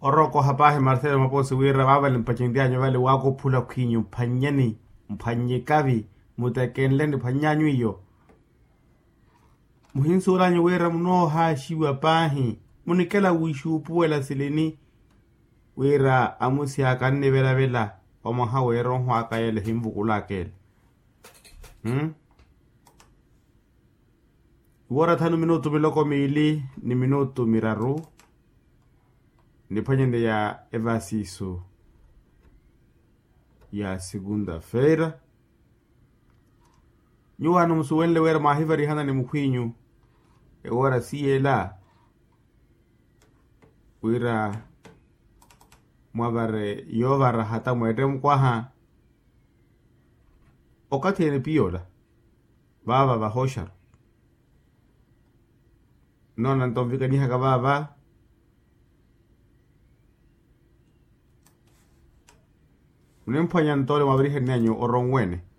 Oroko hapahe Marcelo Maposi wira babal mpachindianyo vale wako pula kinyu mpanyani mpanyekavi mutakenlende panyanyu iyo muhinsulanyo wira muno hashiwa pahi munikela wishupuwela silini wira amusi akanne vela vela omaha wero hwaka yele himbukula kele Wara 5 minuto miloko mili ni minuto miraru ni panyende ya evasiso ya segunda-feira nyuano musuwenle wera mahivari hana ni mkwinyu wara siela wira mwavare yovara hata mwete mkwaha okati ene piola baba bahoshar nona ntomvika niha kababa Unempanya ntole mabirihe nenyo orongwene